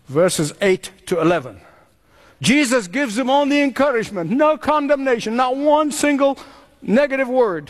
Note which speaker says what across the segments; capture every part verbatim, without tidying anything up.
Speaker 1: verses eight to eleven. Jesus gives them only encouragement, no condemnation, not one single negative word.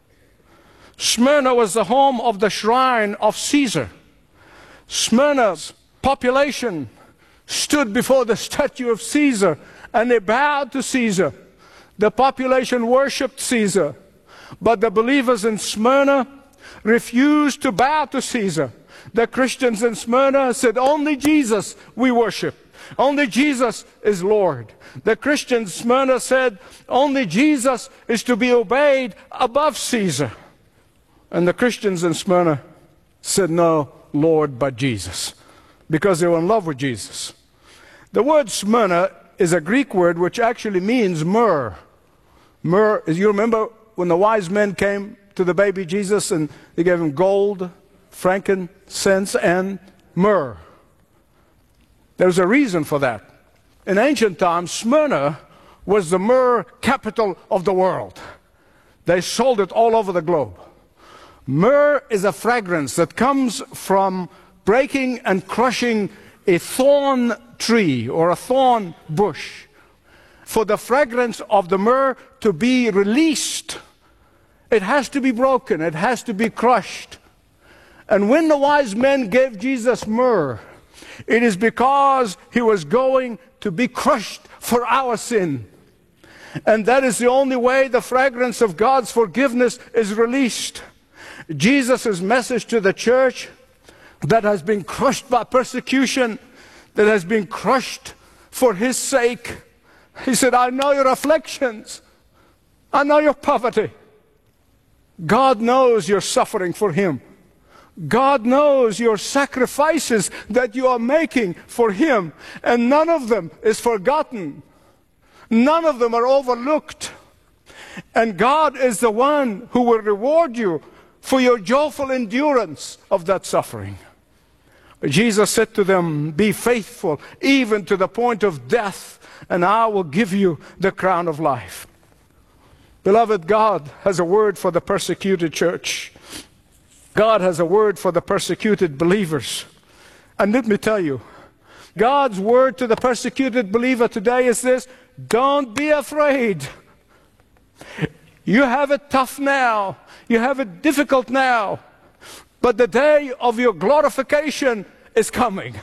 Speaker 1: Smyrna was the home of the shrine of Caesar. Smyrna's population stood before the statue of Caesar, and they bowed to Caesar. The population worshipped Caesar, but the believers in Smyrna refused to bow to Caesar. The Christians in Smyrna said, only Jesus we worship. Only Jesus is Lord. The Christians in Smyrna said, only Jesus is to be obeyed above Caesar. And the Christians in Smyrna said, no, Lord, but Jesus, because they were in love with Jesus. The word Smyrna is a Greek word which actually means myrrh. Myrrh, you remember when the wise men came to the baby Jesus and they gave him gold, frankincense, and myrrh. There's a reason for that. In ancient times, Smyrna was the myrrh capital of the world. They sold it all over the globe. Myrrh is a fragrance that comes from breaking and crushing a thorn tree or a thorn bush. For the fragrance of the myrrh to be released, it has to be broken, it has to be crushed. And when the wise men gave Jesus myrrh, it is because he was going to be crushed for our sin. And that is the only way the fragrance of God's forgiveness is released. Jesus' message to the church that has been crushed by persecution, that has been crushed for his sake. He said, I know your afflictions. I know your poverty. God knows you're suffering for him. God knows your sacrifices that you are making for him. And none of them is forgotten. None of them are overlooked. And God is the one who will reward you for your joyful endurance of that suffering. Jesus said to them, be faithful even to the point of death, and I will give you the crown of life. Beloved, God has a word for the persecuted church. God has a word for the persecuted believers. And let me tell you, God's word to the persecuted believer today is this: don't be afraid. You have it tough now. You have it difficult now. But the day of your glorification is coming.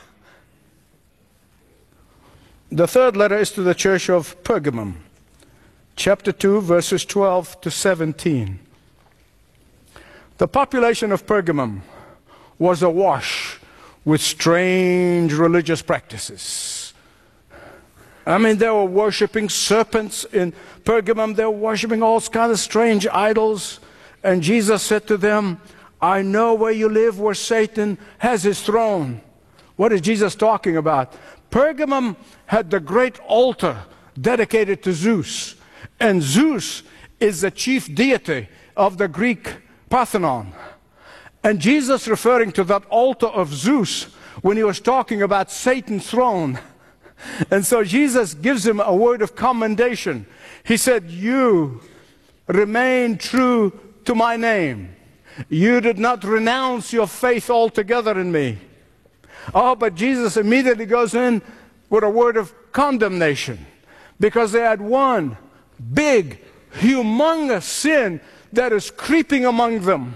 Speaker 1: The third letter is to the church of Pergamum, chapter two, verses twelve to seventeen. The population of Pergamum was awash with strange religious practices. I mean, they were worshiping serpents in Pergamum. They were worshiping all kinds of strange idols. And Jesus said to them, I know where you live, where Satan has his throne. What is Jesus talking about? Pergamum had the great altar dedicated to Zeus. And Zeus is the chief deity of the Greek Parthenon. And Jesus, referring to that altar of Zeus when he was talking about Satan's throne. And so Jesus gives him a word of commendation. He said, you remain true to my name. You did not renounce your faith altogether in me. Oh, but Jesus immediately goes in with a word of condemnation, because they had one big, humongous sin that is creeping among them.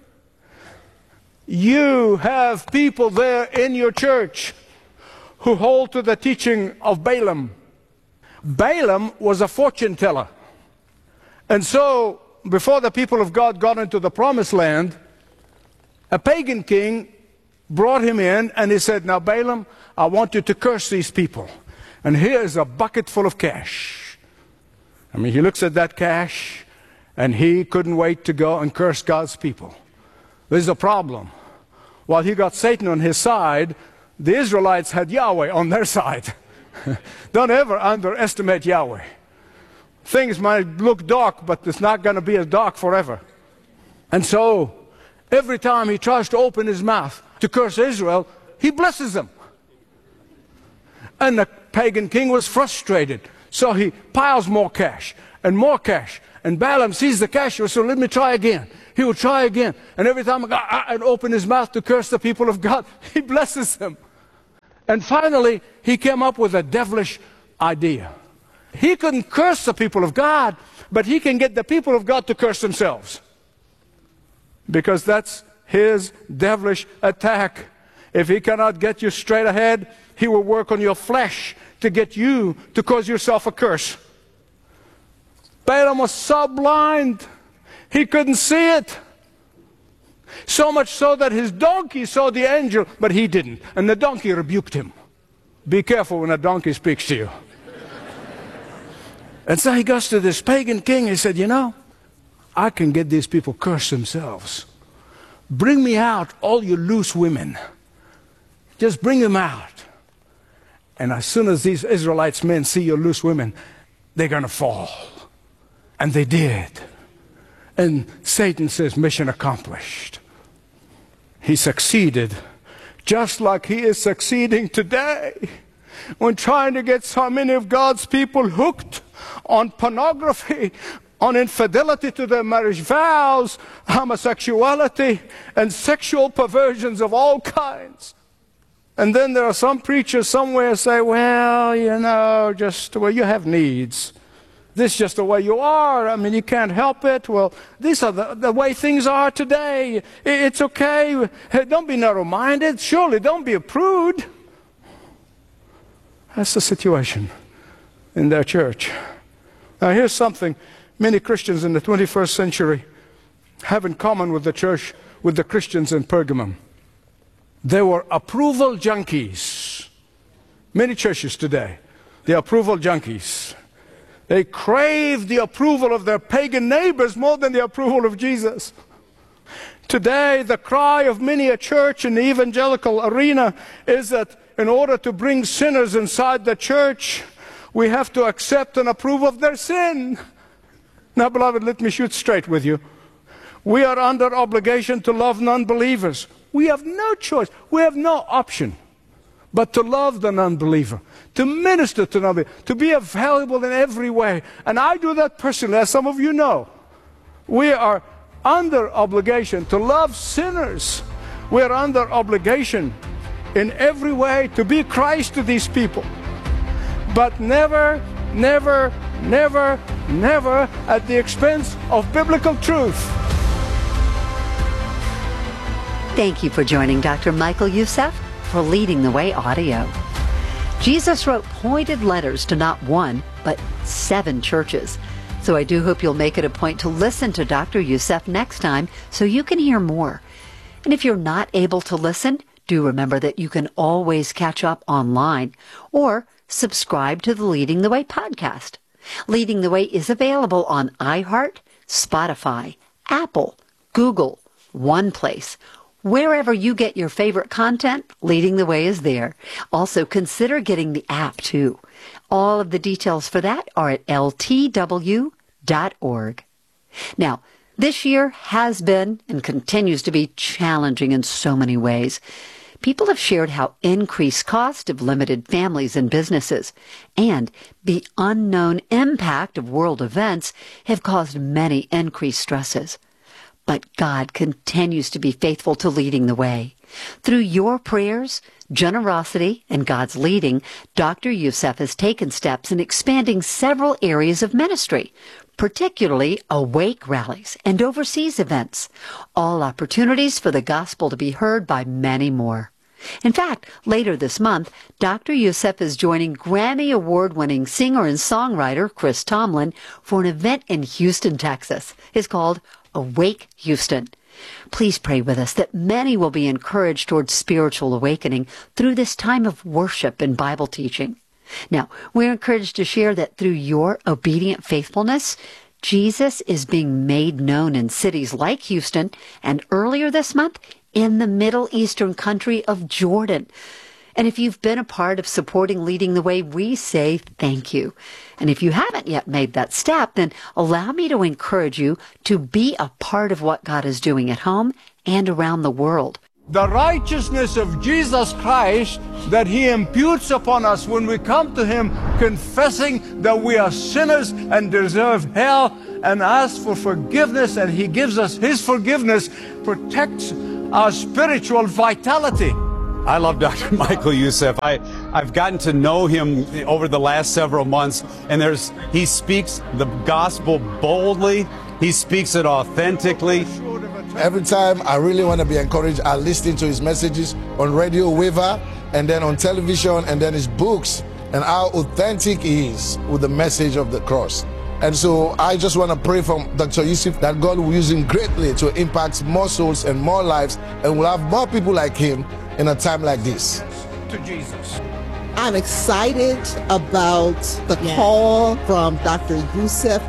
Speaker 1: You have people there in your church who hold to the teaching of Balaam. Balaam was a fortune teller. And so, before the people of God got into the promised land, a pagan king brought him in and he said, now Balaam, I want you to curse these people. And here's a bucket full of cash. I mean, he looks at that cash and he couldn't wait to go and curse God's people. There's a problem. While he got Satan on his side, the Israelites had Yahweh on their side. Don't ever underestimate Yahweh. Things might look dark, but it's not going to be as dark forever. And so, every time he tries to open his mouth to curse Israel, he blesses them. And the pagan king was frustrated. So he piles more cash and more cash. And Balaam sees the cash, so let me try again. He will try again. And every time I'd open his mouth to curse the people of God, he blesses them. And finally, he came up with a devilish idea. He couldn't curse the people of God, but he can get the people of God to curse themselves. Because that's his devilish attack. If he cannot get you straight ahead, he will work on your flesh to get you to cause yourself a curse. Balaam was so blind, he couldn't see it. So much so that his donkey saw the angel, but he didn't. And the donkey rebuked him. Be careful when a donkey speaks to you. And so he goes to this pagan king. He said, you know, I can get these people curse themselves. Bring me out all you loose women. Just bring them out. And as soon as these Israelites men see your loose women, they're going to fall. And they did. And Satan says, mission accomplished. He succeeded, just like he is succeeding today, when trying to get so many of God's people hooked on pornography, on infidelity to their marriage vows, homosexuality, and sexual perversions of all kinds. And then there are some preachers somewhere say, well, you know, just, well, you have needs. This is just the way you are. I mean, you can't help it. Well, these are the, the way things are today. It's okay. Hey, don't be narrow-minded. Surely don't be a prude. That's the situation in their church. Now, here's something many Christians in the twenty-first century have in common with the church, with the Christians in Pergamum. They were approval junkies. Many churches today, they're approval junkies. They crave the approval of their pagan neighbors more than the approval of Jesus. Today, the cry of many a church in the evangelical arena is that in order to bring sinners inside the church, we have to accept and approve of their sin. Now, beloved, let me shoot straight with you. We are under obligation to love non-believers. We have no choice. We have no option but to love the non-believer, to minister to non-believer, to be available in every way. And I do that personally, as some of you know. We are under obligation to love sinners. We are under obligation in every way to be Christ to these people. But never, never, never, never at the expense of biblical truth.
Speaker 2: Thank you for joining Doctor Michael Youssef for Leading the Way Audio. Jesus wrote pointed letters to not one, but seven churches. So I do hope you'll make it a point to listen to Doctor Youssef next time so you can hear more. And if you're not able to listen, do remember that you can always catch up online or subscribe to the Leading the Way podcast. Leading the Way is available on iHeart, Spotify, Apple, Google, OnePlace. Wherever you get your favorite content, Leading the Way is there. Also, consider getting the app, too. All of the details for that are at L T W dot org. Now, this year has been and continues to be challenging in so many ways. People have shared how increased cost have limited families and businesses, and the unknown impact of world events have caused many increased stresses. But God continues to be faithful to leading the way. Through your prayers, generosity, and God's leading, Doctor Youssef has taken steps in expanding several areas of ministry, particularly awake rallies and overseas events, all opportunities for the gospel to be heard by many more. In fact, later this month, Doctor Youssef is joining Grammy Award-winning singer and songwriter Chris Tomlin for an event in Houston, Texas. It's called Awake Houston. Please pray with us that many will be encouraged towards spiritual awakening through this time of worship and Bible teaching. Now, we're encouraged to share that through your obedient faithfulness, Jesus is being made known in cities like Houston and earlier this month in the Middle Eastern country of Jordan. And if you've been a part of supporting Leading the Way, we say thank you. And if you haven't yet made that step, then allow me to encourage you to be a part of what God is doing at home and around the world.
Speaker 1: The righteousness of Jesus Christ that He imputes upon us when we come to Him confessing that we are sinners and deserve hell and ask for forgiveness, and He gives us His forgiveness, protects our spiritual vitality.
Speaker 3: I love Doctor Michael Youssef. I, I've gotten to know him over the last several months, and there's he speaks the gospel boldly. He speaks it authentically.
Speaker 4: Every time I really want to be encouraged, I listen to his messages on Radio Waver, and then on television, and then his books, and how authentic he is with the message of the cross. And so I just want to pray for Doctor Youssef that God will use him greatly to impact more souls and more lives, and we'll have more people like him in a time like this.
Speaker 1: To Jesus.
Speaker 5: I'm excited about the yeah. call from Doctor Youssef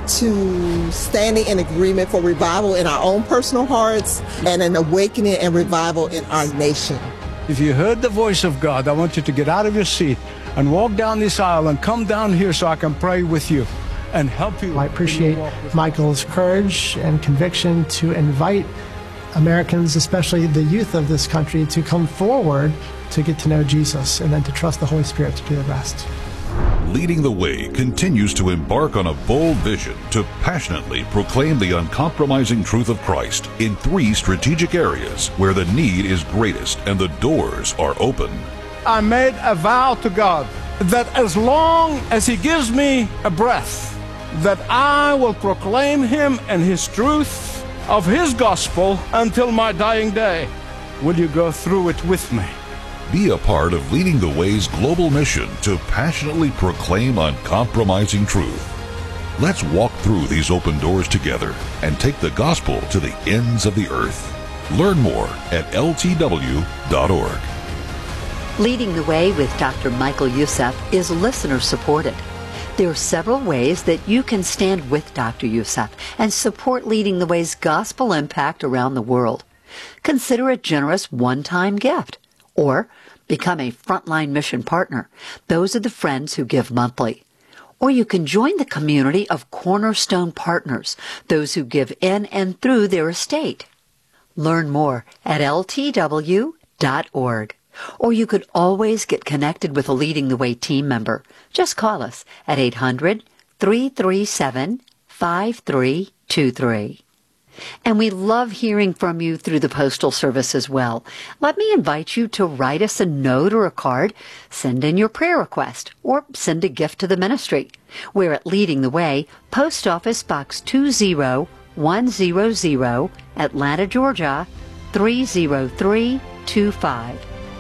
Speaker 5: to standing in agreement for revival in our own personal hearts and an awakening and revival in our nation.
Speaker 1: If you heard the voice of God, I want you to get out of your seat and walk down this aisle and come down here so I can pray with you and help you.
Speaker 6: I appreciate Michael's courage and conviction to invite Americans, especially the youth of this country, to come forward to get to know Jesus and then to trust the Holy Spirit to do the rest.
Speaker 7: Leading the Way continues to embark on a bold vision to passionately proclaim the uncompromising truth of Christ in three strategic areas where the need is greatest and the doors are open.
Speaker 1: I made a vow to God that as long as He gives me a breath, that I will proclaim Him and His truth of His gospel until my dying day. Will you go through it with me?
Speaker 7: Be a part of Leading the Way's global mission to passionately proclaim uncompromising truth. Let's walk through these open doors together and take the gospel to the ends of the earth. Learn more at L T W dot org.
Speaker 2: Leading the Way with Doctor Michael Youssef is listener supported. There are several ways that you can stand with Doctor Youssef and support Leading the Way's gospel impact around the world. Consider a generous one-time gift or become a frontline mission partner. Those are the friends who give monthly. Or you can join the community of Cornerstone Partners, those who give in and through their estate. Learn more at L T W dot org. Or you could always get connected with a Leading the Way team member. Just call us at eight hundred, three three seven, five three two three. And we love hearing from you through the Postal Service as well. Let me invite you to write us a note or a card, send in your prayer request, or send a gift to the ministry. We're at Leading the Way, Post Office Box two zero one zero zero, Atlanta, Georgia, three zero three two five.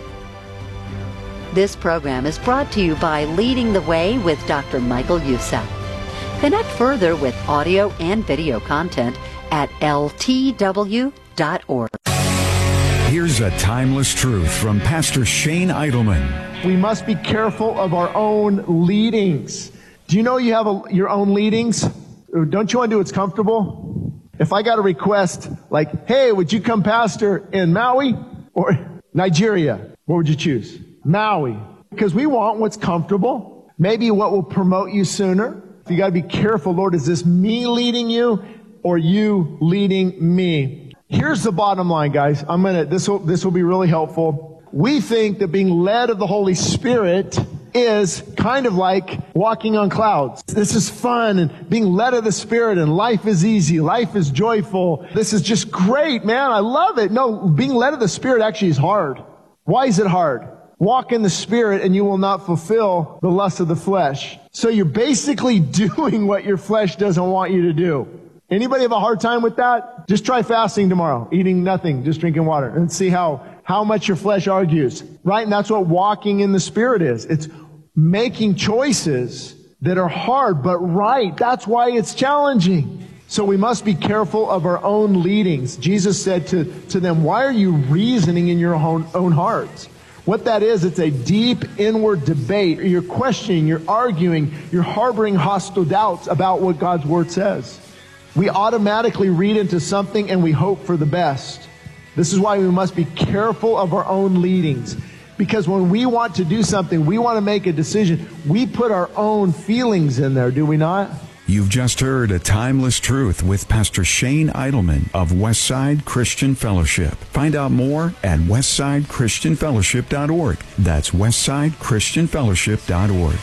Speaker 2: This program is brought to you by Leading the Way with Doctor Michael Youssef. Connect further with audio and video content at L T W dot org.
Speaker 8: Here's a timeless truth from Pastor Shane Idleman.
Speaker 6: We must be careful of our own leadings. Do you know you have a, your own leadings? Don't you want to do what's comfortable? If I got a request like, hey, would you come pastor in Maui or Nigeria? What would you choose? Maui. Because we want what's comfortable. Maybe what will promote you sooner. You got to be careful, Lord, is this me leading you or you leading me? Here's the bottom line, guys. I'm gonna, this will, this will be really helpful. We think that being led of the Holy Spirit is kind of like walking on clouds. This is fun and being led of the Spirit and life is easy. Life is joyful. This is just great, man. I love it. No, being led of the Spirit actually is hard. Why is it hard? Walk in the Spirit and you will not fulfill the lust of the flesh. So you're basically doing what your flesh doesn't want you to do. Anybody have a hard time with that? Just try fasting tomorrow, eating nothing, just drinking water, and see how, how much your flesh argues. Right? And that's what walking in the Spirit is. It's making choices that are hard, but right. That's why it's challenging. So we must be careful of our own leadings. Jesus said to, to them, why are you reasoning in your own, own hearts? What that is, it's a deep inward debate. You're questioning, you're arguing, you're harboring hostile doubts about what God's Word says. We automatically read into something and we hope for the best. This is why we must be careful of our own leadings. Because when we want to do something, we want to make a decision, we put our own feelings in there, do we not?
Speaker 8: You've just heard A Timeless Truth with Pastor Shane Idleman of Westside Christian Fellowship. Find out more at westside christian fellowship dot org. That's westside christian fellowship dot org.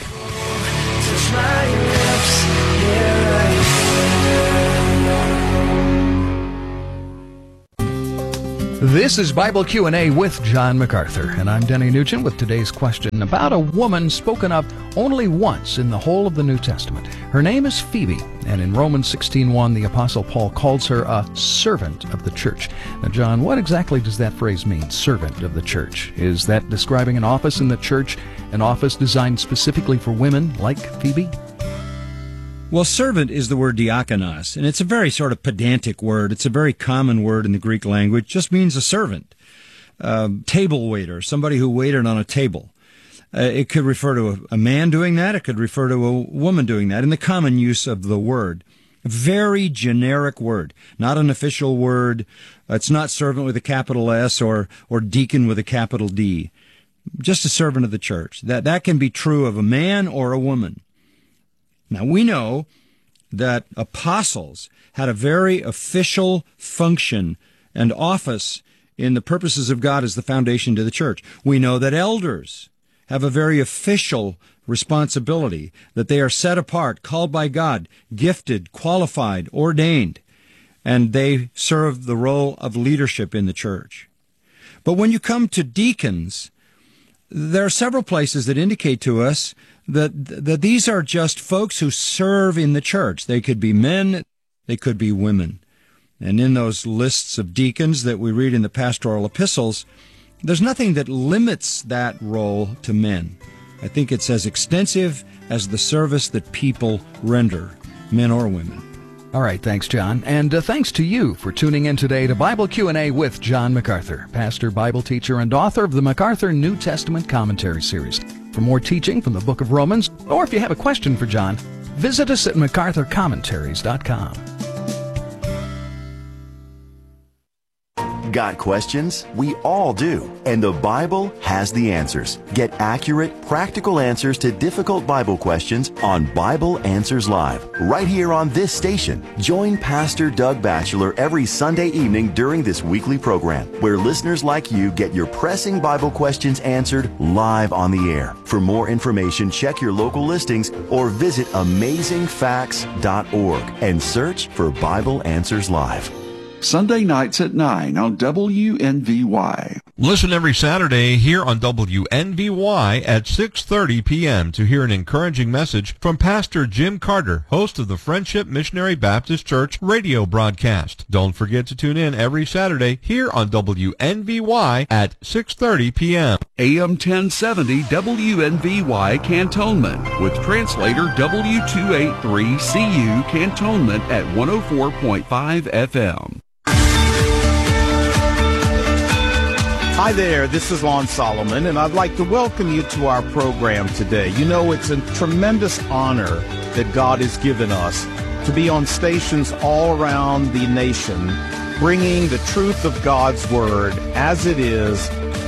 Speaker 9: This is Bible Q and A with John MacArthur, and I'm Denny Nugent with today's question about a woman spoken of only once in the whole of the New Testament. Her name is Phoebe, and in Romans sixteen one, the Apostle Paul calls her a servant of the church. Now, John, what exactly does that phrase mean, servant of the church? Is that describing an office in the church, an office designed specifically for women like Phoebe?
Speaker 10: Well, servant is the word diakonos, and it's a very sort of pedantic word. It's a very common word in the Greek language. It just means a servant, uh, table waiter, somebody who waited on a table. Uh, it could refer to a, a man doing that. It could refer to a woman doing that in the common use of the word. A very generic word, not an official word. It's not servant with a capital S or or deacon with a capital D. Just a servant of the church. That that can be true of a man or a woman. Now, we know that apostles had a very official function and office in the purposes of God as the foundation to the church. We know that elders have a very official responsibility, that they are set apart, called by God, gifted, qualified, ordained, and they serve the role of leadership in the church. But when you come to deacons, there are several places that indicate to us that that these are just folks who serve in the church. They could be men, they could be women. And in those lists of deacons that we read in the pastoral epistles, there's nothing that limits that role to men. I think it's as extensive as the service that people render, men or women.
Speaker 9: All right, thanks, John. And uh, thanks to you for tuning in today to Bible Q and A with John MacArthur, pastor, Bible teacher, and author of the MacArthur New Testament Commentary Series. For more teaching from the book of Romans, or if you have a question for John, visit us at macarthur commentaries dot com.
Speaker 11: Got questions? We all do. And the Bible has the answers. Get accurate, practical answers to difficult Bible questions on Bible Answers Live, right here on this station. Join Pastor Doug Batchelor every Sunday evening during this weekly program, where listeners like you get your pressing Bible questions answered live on the air. For more information, check your local listings or visit amazing facts dot org and search for Bible Answers Live.
Speaker 12: Sunday nights at nine on W N V Y.
Speaker 13: Listen every Saturday here on W N V Y at six thirty p.m. to hear an encouraging message from Pastor Jim Carter, host of the Friendship Missionary Baptist Church radio broadcast. Don't forget to tune in every Saturday here on W N V Y at six thirty p.m.
Speaker 12: A M ten seventy W N V Y Cantonment with translator W two eighty-three C U Cantonment at one oh four point five F M.
Speaker 14: Hi there, this is Lon Solomon, and I'd like to welcome you to our program today. You know, it's a tremendous honor that God has given us to be on stations all around the nation, bringing the truth of God's Word as it is,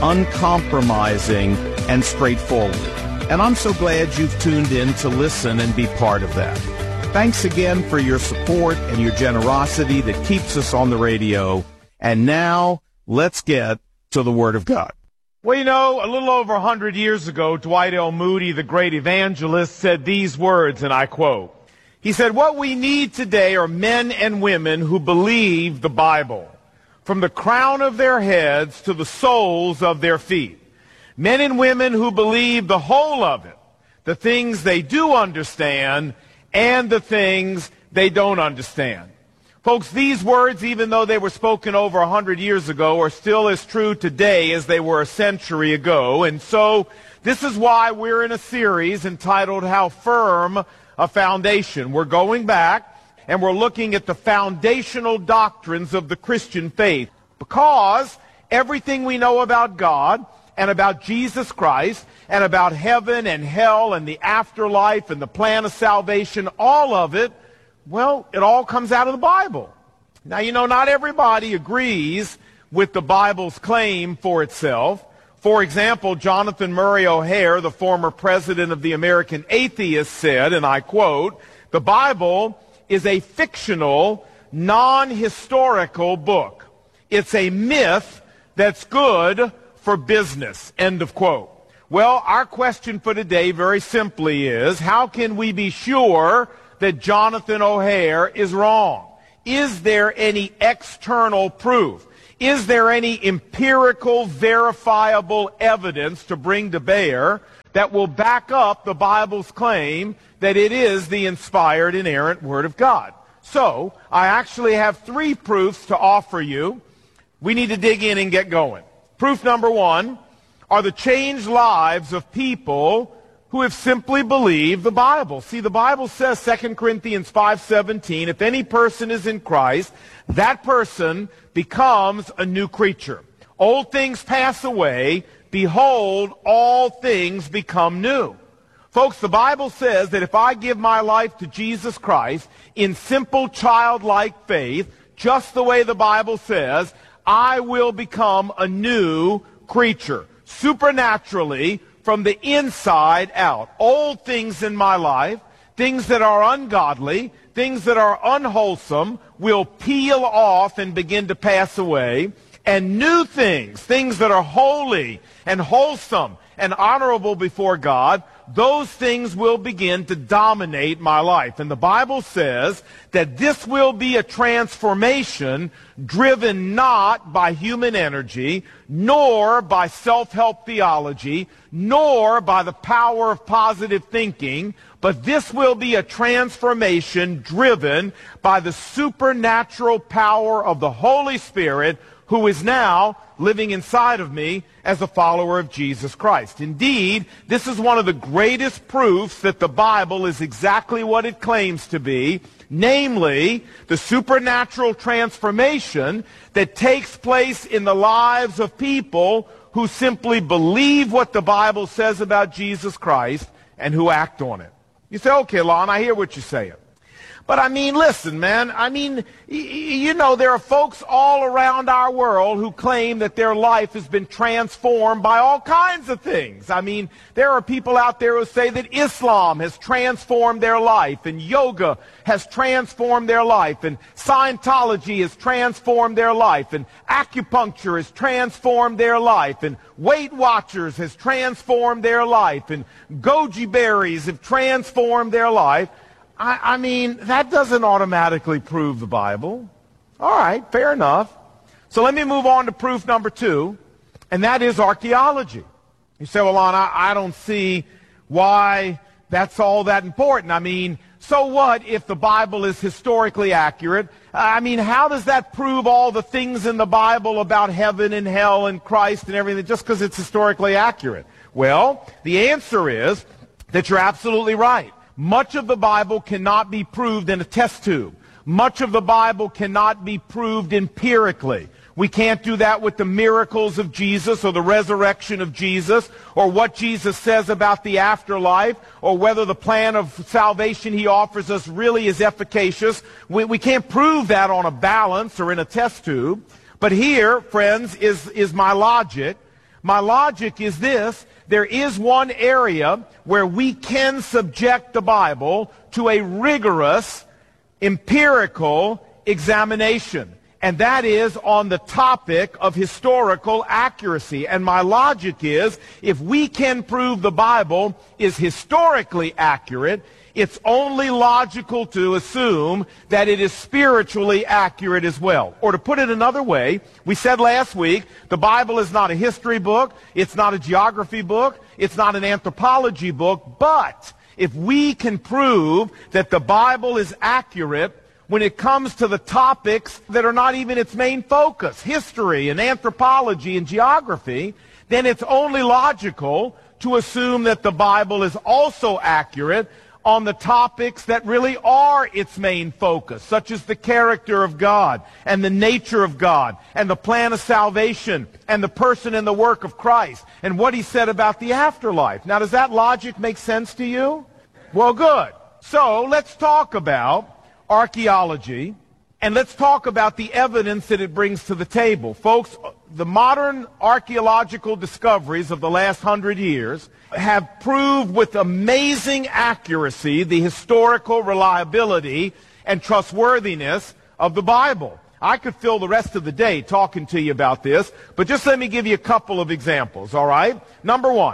Speaker 14: uncompromising and straightforward. And I'm so glad you've tuned in to listen and be part of that. Thanks again for your support and your generosity that keeps us on the radio. And now, let's get to the Word of God.
Speaker 15: Well, you know, a little over a hundred years ago, Dwight L. Moody, the great evangelist, said these words, and I quote, he said, "What we need today are men and women who believe the Bible, from the crown of their heads to the soles of their feet. Men and women who believe the whole of it, the things they do understand and the things they don't understand." Folks, these words, even though they were spoken over a hundred years ago, are still as true today as they were a century ago. And so this is why we're in a series entitled How Firm a Foundation. We're going back and we're looking at the foundational doctrines of the Christian faith, because everything we know about God and about Jesus Christ and about heaven and hell and the afterlife and the plan of salvation, all of it, well, it all comes out of the Bible. Now, you know, not everybody agrees with the Bible's claim for itself. For example, Jonathan Murray O'Hare, the former president of the American Atheists, said, and I quote, "The Bible is a fictional, non-historical book. It's a myth that's good for business," end of quote. Well, our question for today very simply is, how can we be sure that Jonathan O'Hare is wrong? Is there any external proof? is there any empirical, verifiable evidence to bring to bear that will back up the Bible's claim that it is the inspired, inerrant Word of God? So, I actually have three proofs to offer you. We need to dig in and get going. Proof number one are the changed lives of people who have simply believed the Bible. See, the Bible says, Second Corinthians five seventeen, if any person is in Christ, that person becomes a new creature. Old things pass away. Behold, all things become new. Folks, the Bible says that if I give my life to Jesus Christ in simple childlike faith, just the way the Bible says, I will become a new creature, supernaturally, from the inside out. Old things in my life, things that are ungodly, things that are unwholesome, will peel off and begin to pass away. And new things, things that are holy and wholesome and honorable before God, those things will begin to dominate my life. And the Bible says that this will be a transformation driven not by human energy, nor by self-help theology, nor by the power of positive thinking, but this will be a transformation driven by the supernatural power of the Holy Spirit, who is now living inside of me as a follower of Jesus Christ. Indeed, this is one of the greatest proofs that the Bible is exactly what it claims to be, namely, the supernatural transformation that takes place in the lives of people who simply believe what the Bible says about Jesus Christ and who act on it. You say, okay, Lon, I hear what you're saying. But I mean, listen, man, I mean, you know, there are folks all around our world who claim that their life has been transformed by all kinds of things. I mean, there are people out there who say that Islam has transformed their life, and yoga has transformed their life, and Scientology has transformed their life, and acupuncture has transformed their life, and Weight Watchers has transformed their life, and goji berries have transformed their life. I, I mean, that doesn't automatically prove the Bible. All right, fair enough. So let me move on to proof number two, and that is archaeology. You say, well, Lon, I, I don't see why that's all that important. I mean, so what if the Bible is historically accurate? I mean, how does that prove all the things in the Bible about heaven and hell and Christ and everything just because it's historically accurate? Well, the answer is that you're absolutely right. Much of the Bible cannot be proved in a test tube. Much of the Bible cannot be proved empirically. We can't do that with the miracles of Jesus or the resurrection of Jesus or what Jesus says about the afterlife or whether the plan of salvation he offers us really is efficacious. We, we can't prove that on a balance or in a test tube. But here, friends, is, is my logic. My logic is this. There is one area where we can subject the Bible to a rigorous empirical examination, and that is on the topic of historical accuracy. And my logic is, if we can prove the Bible is historically accurate, it's only logical to assume that it is spiritually accurate as well. Or to put it another way, we said last week, the Bible is not a history book, it's not a geography book, it's not an anthropology book, but if we can prove that the Bible is accurate when it comes to the topics that are not even its main focus, history and anthropology and geography, then it's only logical to assume that the Bible is also accurate on the topics that really are its main focus, such as the character of God and the nature of God and the plan of salvation and the person and the work of Christ and what he said about the afterlife. Now, does that logic make sense to you? Well, good. So let's talk about archaeology, and let's talk about the evidence that it brings to the table. Folks, the modern archaeological discoveries of the last hundred years have proved with amazing accuracy the historical reliability and trustworthiness of the Bible. I could fill the rest of the day talking to you about this, but just let me give you a couple of examples, all right? Number one,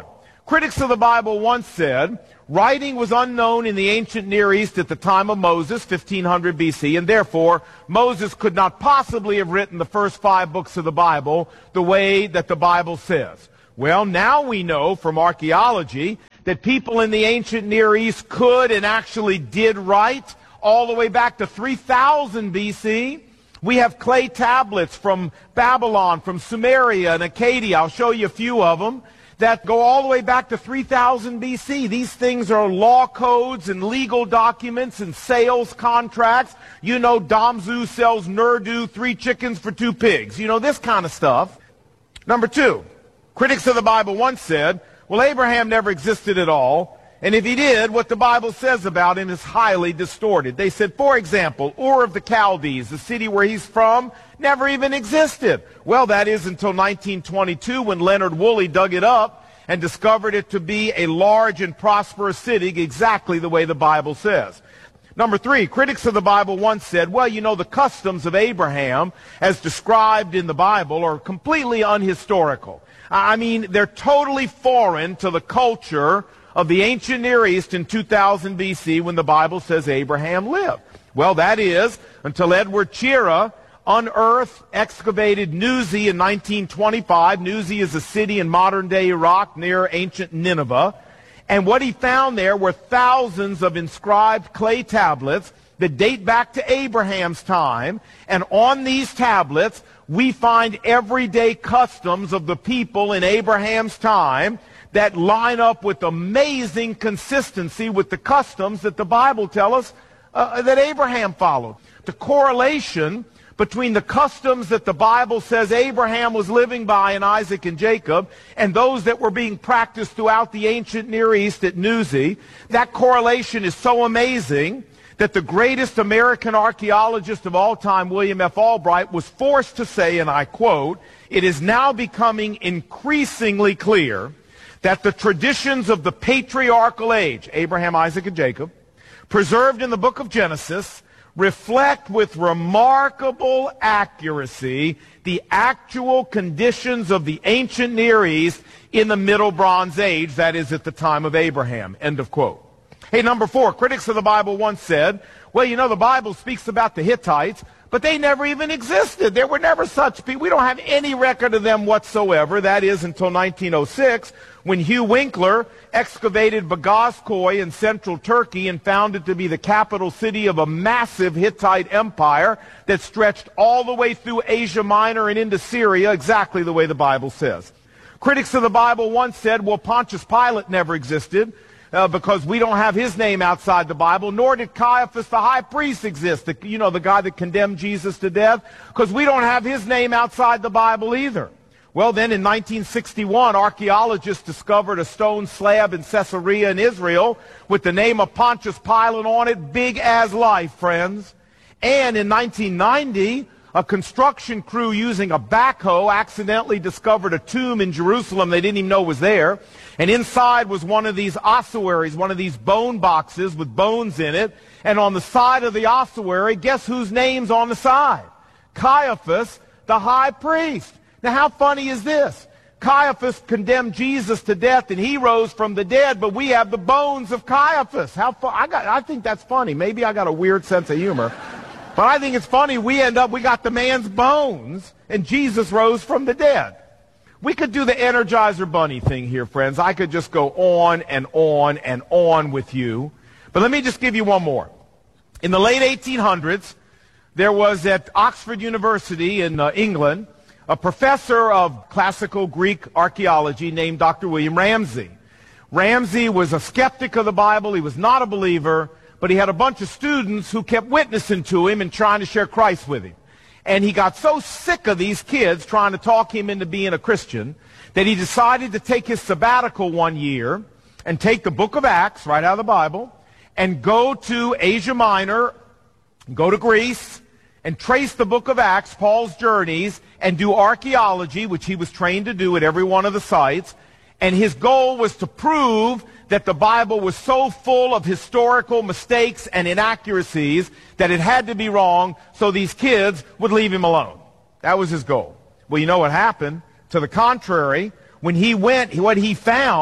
Speaker 15: Critics of the Bible once said, writing was unknown in the ancient Near East at the time of Moses, fifteen hundred B C, and therefore Moses could not possibly have written the first five books of the Bible the way that the Bible says. Well, now we know from archaeology that people in the ancient Near East could and actually did write all the way back to three thousand B C. We have clay tablets from Babylon, from Sumeria and Akkadian. I'll show you a few of them that go all the way back to three thousand B C. These things are law codes and legal documents and sales contracts. You know, Damzu sells Nurdu, three chickens for two pigs. You know, this kind of stuff. Number two, critics of the Bible once said, well, Abraham never existed at all, and if he did, what the Bible says about him is highly distorted. They said, for example, Ur of the Chaldees, the city where he's from, never even existed. Well, that is until nineteen twenty-two when Leonard Woolley dug it up and discovered it to be a large and prosperous city exactly the way the Bible says. Number three, critics of the Bible once said, well, you know, the customs of Abraham as described in the Bible are completely unhistorical. I mean, they're totally foreign to the culture of the ancient Near East in two thousand B C when the Bible says Abraham lived. Well, that is until Edward Chira unearthed, excavated Nuzi in nineteen twenty-five. Nuzi is a city in modern-day Iraq near ancient Nineveh. And what he found there were thousands of inscribed clay tablets that date back to Abraham's time. And on these tablets, we find everyday customs of the people in Abraham's time that line up with amazing consistency with the customs that the Bible tells us uh, that Abraham followed. The correlation between the customs that the Bible says Abraham was living by in Isaac and Jacob and those that were being practiced throughout the ancient Near East at Nuzi, that correlation is so amazing that the greatest American archaeologist of all time, William F. Albright, was forced to say, and I quote, "It is now becoming increasingly clear that the traditions of the patriarchal age, Abraham, Isaac, and Jacob, preserved in the book of Genesis, reflect with remarkable accuracy the actual conditions of the ancient Near East in the Middle Bronze Age, that is, at the time of Abraham." End of quote. Hey, number four, critics of the Bible once said, well, you know, the Bible speaks about the Hittites, but they never even existed. There were never such people. We don't have any record of them whatsoever. That is until nineteen oh six, when Hugh Winkler excavated Bogazkoy in central Turkey and found it to be the capital city of a massive Hittite empire that stretched all the way through Asia Minor and into Syria, exactly the way the Bible says. Critics of the Bible once said, well, Pontius Pilate never existed. Uh, because we don't have his name outside the Bible, nor did Caiaphas the high priest exist, the, you know, the guy that condemned Jesus to death, because we don't have his name outside the Bible either. Well, then in nineteen sixty-one, archaeologists discovered a stone slab in Caesarea in Israel with the name of Pontius Pilate on it, big as life, friends. And in nineteen ninety, a construction crew using a backhoe accidentally discovered a tomb in Jerusalem they didn't even know was there. And inside was one of these ossuaries, one of these bone boxes with bones in it. And on the side of the ossuary, guess whose name's on the side? Caiaphas, the high priest. Now, how funny is this? Caiaphas condemned Jesus to death, and he rose from the dead, but we have the bones of Caiaphas. How fu- I, got, I think that's funny. Maybe I got a weird sense of humor. But I think it's funny, we end up, we got the man's bones, and Jesus rose from the dead. We could do the Energizer Bunny thing here, friends. I could just go on and on and on with you. But let me just give you one more. In the late eighteen hundreds, there was at Oxford University in uh, England a professor of classical Greek archaeology named Doctor William Ramsey. Ramsey was a skeptic of the Bible. He was not a believer, but he had a bunch of students who kept witnessing to him and trying to share Christ with him. And he got so sick of these kids trying to talk him into being a Christian that he decided to take his sabbatical one year and take the book of Acts, right out of the Bible, and go to Asia Minor, go to Greece, and trace the book of Acts, Paul's journeys, and do archaeology, which he was trained to do at every one of the sites. And his goal was to prove that the Bible was so full of historical mistakes and inaccuracies that it had to be wrong so these kids would leave him alone. That was his goal. Well, you know what happened? To the contrary, when he went, what he found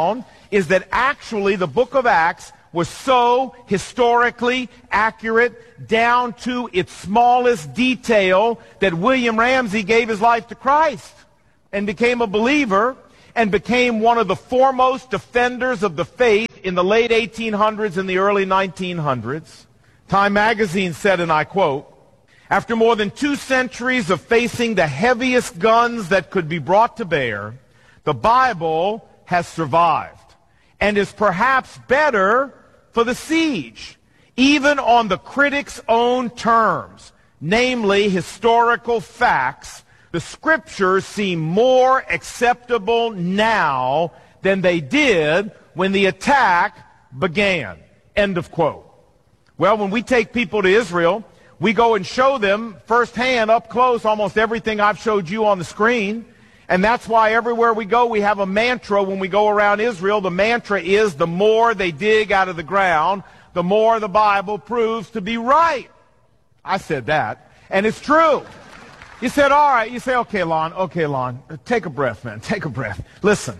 Speaker 15: is that actually the book of Acts was so historically accurate down to its smallest detail that William Ramsey gave his life to Christ and became a believer and became one of the foremost defenders of the faith in the late eighteen hundreds and the early nineteen hundreds. Time magazine said, and I quote, "After more than two centuries of facing the heaviest guns that could be brought to bear, the Bible has survived and is perhaps better for the siege, even on the critics' own terms, namely historical facts. The scriptures seem more acceptable now than they did when the attack began." End of quote. Well, when we take people to Israel, we go and show them firsthand, up close, almost everything I've showed you on the screen. And that's why everywhere we go, we have a mantra when we go around Israel. The mantra is, the more they dig out of the ground, the more the Bible proves to be right. I said that, and it's true. You said, all right. You say, okay, Lon, okay, Lon, take a breath, man, take a breath. Listen,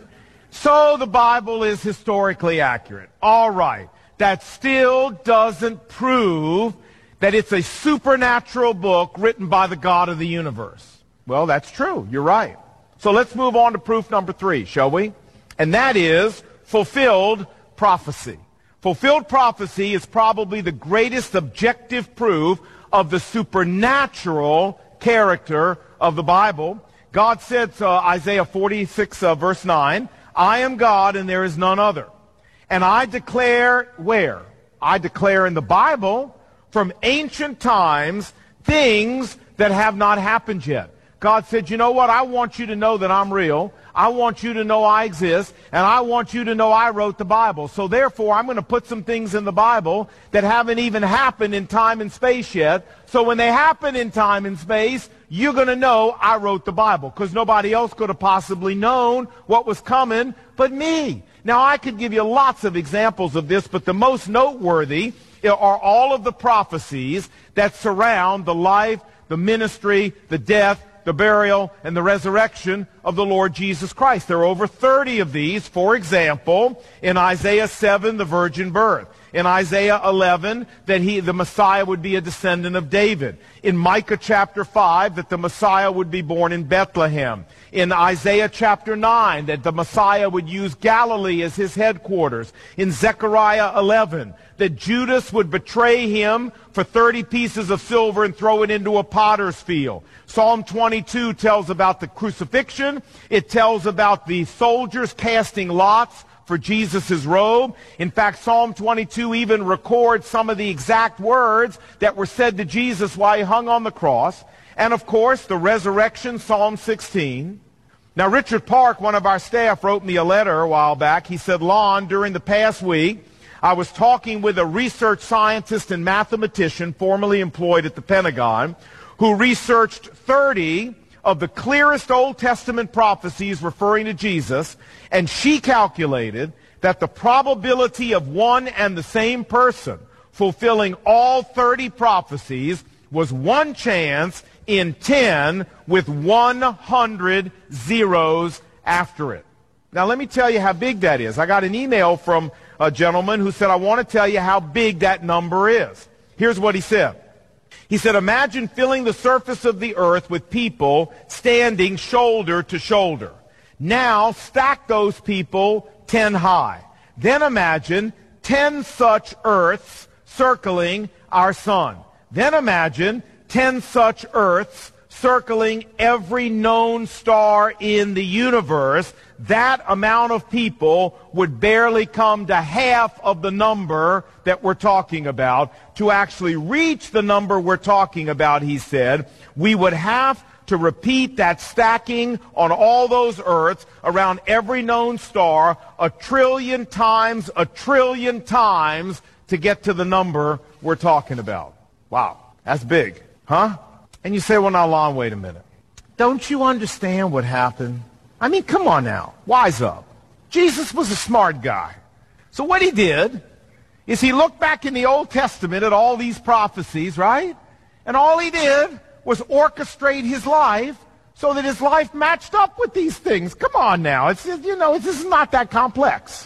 Speaker 15: so the Bible is historically accurate. All right. That still doesn't prove that it's a supernatural book written by the God of the universe. Well, that's true. You're right. So let's move on to proof number three, shall we? And that is fulfilled prophecy. Fulfilled prophecy is probably the greatest objective proof of the supernatural character of the Bible. God said to uh, Isaiah forty-six, uh, verse nine, "I am God and there is none other. And I declare," where? "I declare in the Bible from ancient times things that have not happened yet." God said, you know what? I want you to know that I'm real. I want you to know I exist. And I want you to know I wrote the Bible. So therefore, I'm going to put some things in the Bible that haven't even happened in time and space yet. So when they happen in time and space, you're going to know I wrote the Bible. Because nobody else could have possibly known what was coming but me. Now, I could give you lots of examples of this, but the most noteworthy are all of the prophecies that surround the life, the ministry, the death, the burial, and the resurrection of the Lord Jesus Christ. There are over thirty of these. For example, in Isaiah seven, the virgin birth. In Isaiah eleven, that he, the Messiah would be a descendant of David. In Micah chapter five, that the Messiah would be born in Bethlehem. In Isaiah chapter nine, that the Messiah would use Galilee as his headquarters. In Zechariah eleven, that Judas would betray him for thirty pieces of silver and throw it into a potter's field. Psalm twenty-two tells about the crucifixion. It tells about the soldiers casting lots for Jesus' robe. In fact, Psalm twenty-two even records some of the exact words that were said to Jesus while he hung on the cross. And of course, the resurrection, Psalm sixteen. Now, Richard Park, one of our staff, wrote me a letter a while back. He said, Lon, during the past week, I was talking with a research scientist and mathematician formerly employed at the Pentagon who researched thirty of the clearest Old Testament prophecies referring to Jesus, and she calculated that the probability of one and the same person fulfilling all thirty prophecies was one chance in ten with one hundred zeros after it. Now, let me tell you how big that is. I got an email from a gentleman who said, I want to tell you how big that number is. Here's what he said. He said, imagine filling the surface of the earth with people standing shoulder to shoulder. Now stack those people ten high. Then imagine ten such earths circling our sun. Then imagine ten such earths circling every known star in the universe. That amount of people would barely come to half of the number that we're talking about. To actually reach the number we're talking about, he said, we would have to repeat that stacking on all those earths around every known star a trillion times, a trillion times to get to the number we're talking about. Wow, that's big, huh? And you say, well, now, Lon, wait a minute. Don't you understand what happened? I mean, come on now. Wise up. Jesus was a smart guy. So what he did is he looked back in the Old Testament at all these prophecies, right? And all he did was orchestrate his life so that his life matched up with these things. Come on now. It's, you know, this is not that complex.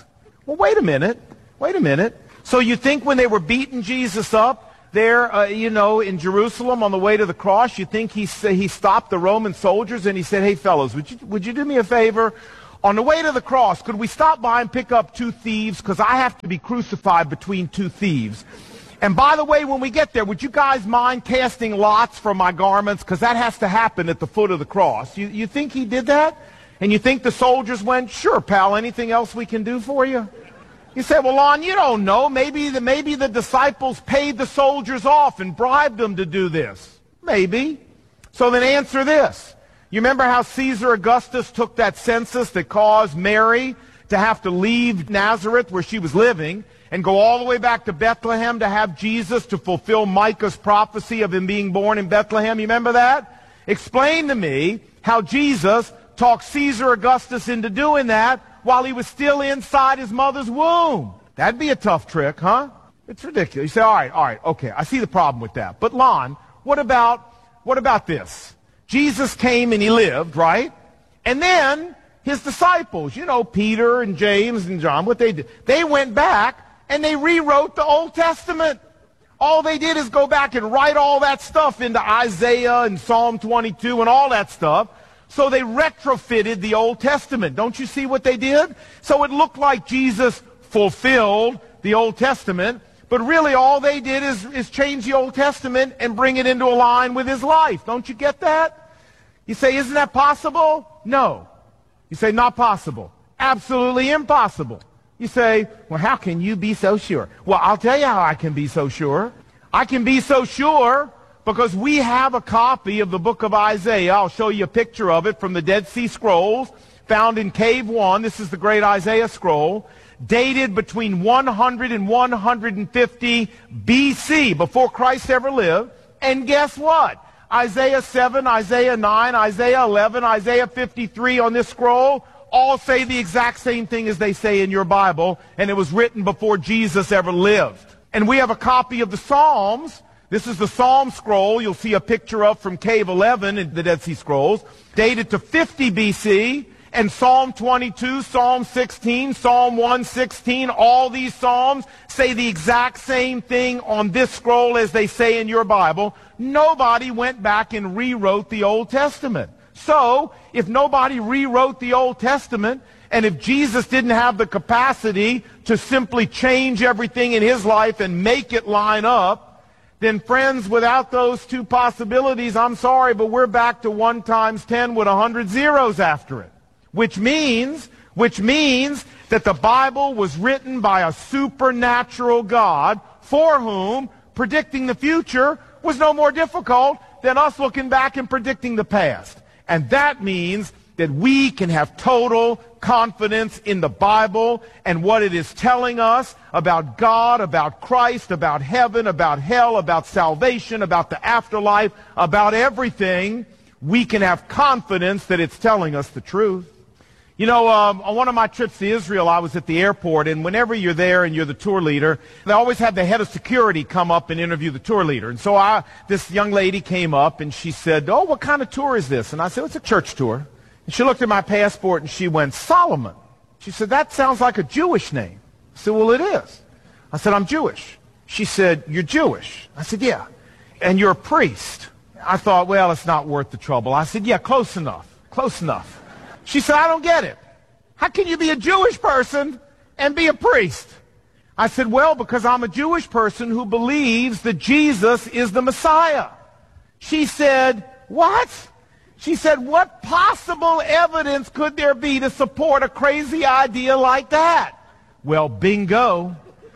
Speaker 15: Well, wait a minute. Wait a minute. So you think when they were beating Jesus up there, uh, you know, in Jerusalem on the way to the cross, you think he, he stopped the Roman soldiers and he said, hey, fellows, would you, would you do me a favor? On the way to the cross, could we stop by and pick up two thieves? Because I have to be crucified between two thieves. And by the way, when we get there, would you guys mind casting lots for my garments? Because that has to happen at the foot of the cross. You, you think he did that? And you think the soldiers went, sure, pal, anything else we can do for you? You say, well, Lon, you don't know. Maybe the, maybe the disciples paid the soldiers off and bribed them to do this. Maybe. So then answer this. You remember how Caesar Augustus took that census that caused Mary to have to leave Nazareth where she was living and go all the way back to Bethlehem to have Jesus to fulfill Micah's prophecy of him being born in Bethlehem? You remember that? Explain to me how Jesus talked Caesar Augustus into doing that while he was still inside his mother's womb. That'd be a tough trick, huh? It's ridiculous. You say, all right, all right, okay, I see the problem with that. But Lon, what about, what about this? Jesus came and he lived, right? And then his disciples, you know, Peter and James and John, what they did, they went back and they rewrote the Old Testament. All they did is go back and write all that stuff into Isaiah and Psalm twenty-two and all that stuff. So they retrofitted the Old Testament. Don't you see what they did? So it looked like Jesus fulfilled the Old Testament, but really all they did is, is change the Old Testament and bring it into a line with his life. Don't you get that? You say, isn't that possible? No. You say, not possible. Absolutely impossible. You say, well, how can you be so sure? Well, I'll tell you how I can be so sure. I can be so sure because we have a copy of the book of Isaiah. I'll show you a picture of it from the Dead Sea Scrolls found in Cave one. This is the great Isaiah scroll, dated between one hundred and one hundred fifty B C, before Christ ever lived. And guess what? Isaiah seven, Isaiah nine, Isaiah eleven, Isaiah fifty-three on this scroll all say the exact same thing as they say in your Bible, and it was written before Jesus ever lived. And we have a copy of the Psalms. This is the Psalm scroll you'll see a picture of from Cave eleven in the Dead Sea Scrolls, dated to fifty B C, and Psalm twenty-two, Psalm sixteen, Psalm one sixteen, all these Psalms say the exact same thing on this scroll as they say in your Bible. Nobody went back and rewrote the Old Testament. So, if nobody rewrote the Old Testament, and if Jesus didn't have the capacity to simply change everything in his life and make it line up, then friends, without those two possibilities, I'm sorry, but we're back to one times ten with a hundred zeros after it. Which means, which means that the Bible was written by a supernatural God for whom predicting the future was no more difficult than us looking back and predicting the past. And that means that we can have total confidence in the Bible and what it is telling us about God, about Christ, about heaven, about hell, about salvation, about the afterlife, about everything. We can have confidence that it's telling us the truth. You know, um, on one of my trips to Israel, I was at the airport, and whenever you're there and you're the tour leader, they always have the head of security come up and interview the tour leader. And so I, this young lady came up, and she said, oh, what kind of tour is this? And I said, it's a church tour. And she looked at my passport, and she went, Solomon. She said, that sounds like a Jewish name. I said, well, it is. I said, I'm Jewish. She said, you're Jewish. I said, yeah. And you're a priest. I thought, well, it's not worth the trouble. I said, yeah, close enough. Close enough. She said, I don't get it. How can you be a Jewish person and be a priest? I said, well, because I'm a Jewish person who believes that Jesus is the Messiah. She said, what? She said, what possible evidence could there be to support a crazy idea like that? Well, bingo.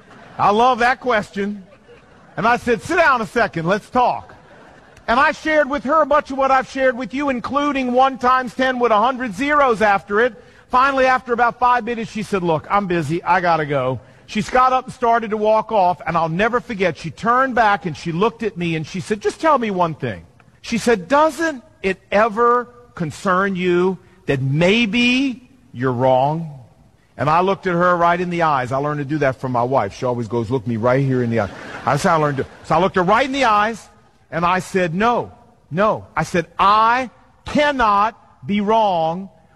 Speaker 15: I love that question. And I said, sit down a second, let's talk. And I shared with her a bunch of what I've shared with you, including one times ten with a hundred zeros after it. Finally, after about five minutes, she said, look, I'm busy. I got to go. She got up and started to walk off, and I'll never forget. She turned back, and she looked at me, and she said, just tell me one thing. She said, doesn't it ever concern you that maybe you're wrong? And I looked at her right in the eyes. I learned to do that from my wife. She always goes, look me right here in the eyes. That's how I learned to. So I looked her right in the eyes. And I said, no, no. I said, I cannot be wrong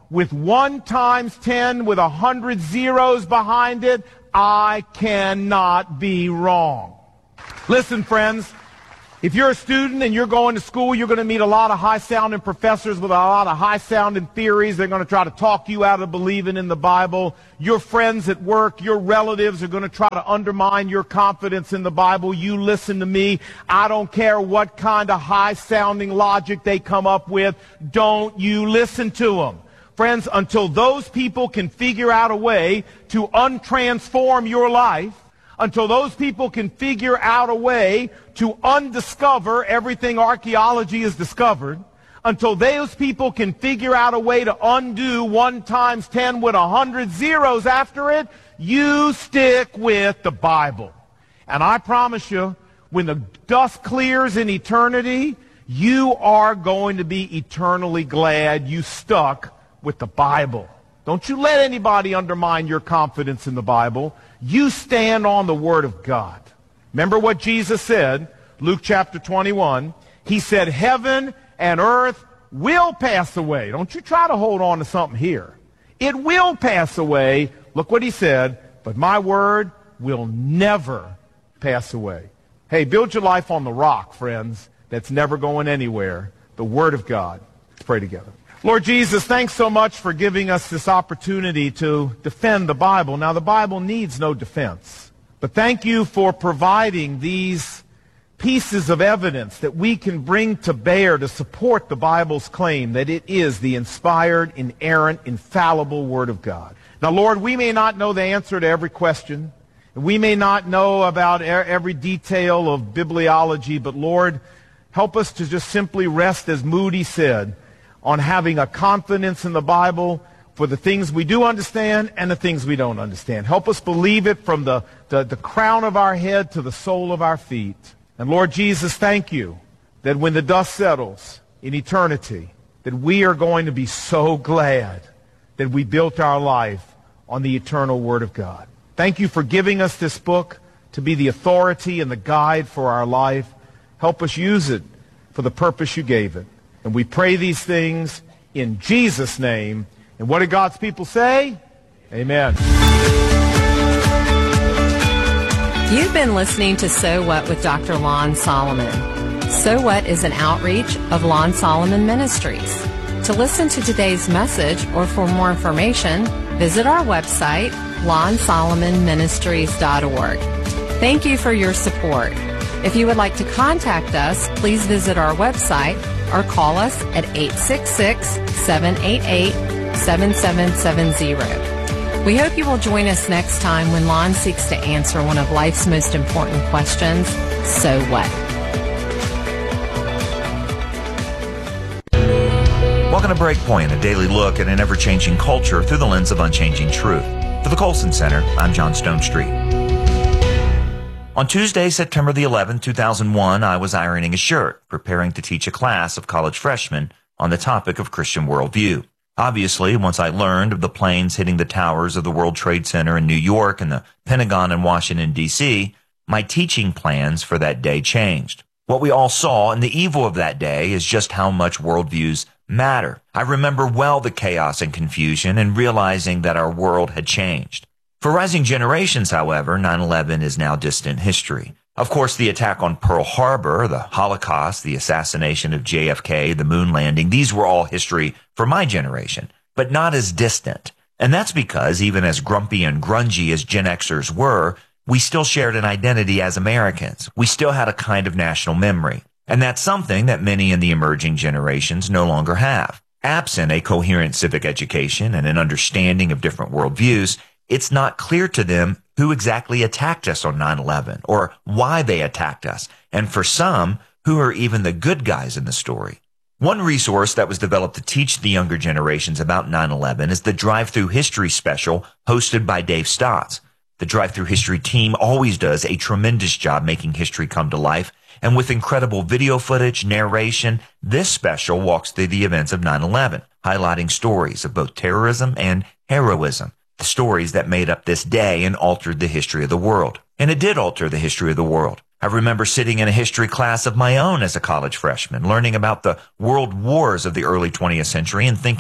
Speaker 15: with one times ten with a hundred zeros behind it, I cannot be wrong. Listen, friends, if you're a student and you're going to school, you're going to meet a lot of high-sounding professors with a lot of high-sounding theories. They're going to try to talk you out of believing in the Bible. Your friends at work, your relatives are going to try to undermine your confidence in the Bible. You listen to me. I don't care what kind of high-sounding logic they come up with. Don't you listen to them. Friends, until those people can figure out a way to untransform your life, until those people can figure out a way to undiscover everything archaeology has discovered, until those people can figure out a way to undo one times ten with a hundred zeros after it, you stick with the Bible. And I promise you, when the dust clears in eternity, you are going to be eternally glad you stuck with the Bible. Don't you let anybody undermine your confidence in the Bible. You stand on the Word of God. Remember what Jesus said, Luke chapter twenty-one. He said, heaven and earth will pass away. Don't you try to hold on to something here. It will pass away. Look what he said, but my word will never pass away. Hey, build your life on the rock, friends. That's never going anywhere. The Word of God. Let's pray together. Lord Jesus, thanks so much for giving us this opportunity to defend the Bible. Now, the Bible needs no defense. But thank you for providing these pieces of evidence that we can bring to bear to support the Bible's claim that it is the inspired, inerrant, infallible Word of God. Now, Lord, we may not know the answer to every question. We may not know about every detail of bibliology, but Lord, help us to just simply rest, as Moody said, on having a confidence in the Bible for the things we do understand and the things we don't understand. Help us believe it from the, the, the crown of our head to the sole of our feet. And Lord Jesus, thank you that when the dust settles in eternity, that we are going to be so glad that we built our life on the eternal Word of God. Thank you for giving us this book to be the authority and the guide for our life. Help us use it for the purpose you gave it. And we pray these things in Jesus' name. And what did God's people say? Amen.
Speaker 16: You've been listening to So What with Doctor Lon Solomon. So What is an outreach of Lon Solomon Ministries. To listen to today's message or for more information, visit our website, lon solomon ministries dot org. Thank you for your support. If you would like to contact us, please visit our website or call us at eight six six, seven eight eight, seven seven seven zero. We hope you will join us next time when Lon seeks to answer one of life's most important questions, so what?
Speaker 17: Welcome to Breakpoint, a daily look at an ever-changing culture through the lens of unchanging truth. For the Colson Center, I'm John Stone Street. On Tuesday, September the eleventh, two thousand one, I was ironing a shirt, preparing to teach a class of college freshmen on the topic of Christian worldview. Obviously, once I learned of the planes hitting the towers of the World Trade Center in New York and the Pentagon in Washington, D C, my teaching plans for that day changed. What we all saw in the evil of that day is just how much worldviews matter. I remember well the chaos and confusion and realizing that our world had changed. For rising generations, however, nine eleven is now distant history. Of course, the attack on Pearl Harbor, the Holocaust, the assassination of J F K, the moon landing, these were all history for my generation, but not as distant. And that's because even as grumpy and grungy as Gen Xers were, we still shared an identity as Americans. We still had a kind of national memory. And that's something that many in the emerging generations no longer have. Absent a coherent civic education and an understanding of different worldviews, it's not clear to them who exactly attacked us on nine eleven or why they attacked us, and for some, who are even the good guys in the story. One resource that was developed to teach the younger generations about nine eleven is the Drive-Thru History special hosted by Dave Stotts. The Drive-Thru History team always does a tremendous job making history come to life, and with incredible video footage, narration, this special walks through the events of nine eleven, highlighting stories of both terrorism and heroism. The stories that made up this day and altered the history of the world. And it did alter the history of the world. I remember sitting in a history class of my own as a college freshman, learning about the world wars of the early twentieth century and thinking,